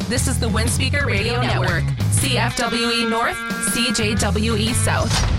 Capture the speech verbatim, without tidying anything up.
This is the Windspeaker Radio Network, C F W E North, C J W E South.